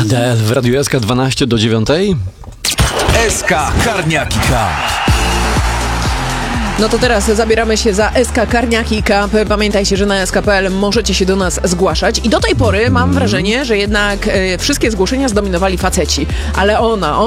Adele w Radiu SK 12 do 9. SK Karniaki Cup. No to teraz zabieramy się za SK Karniaki Cup. Pamiętajcie, że na sk.pl możecie się do nas zgłaszać. I do tej pory mam wrażenie, że jednak wszystkie zgłoszenia zdominowali faceci. Ale ona